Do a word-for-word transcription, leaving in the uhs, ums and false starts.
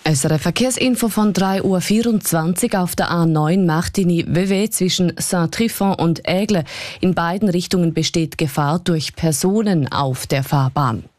S R F Verkehrsinfo von drei Uhr vierundzwanzig auf der A neun Martigny-Vevey zwischen Saint-Trifon und Aigle. In beiden Richtungen besteht Gefahr durch Personen auf der Fahrbahn.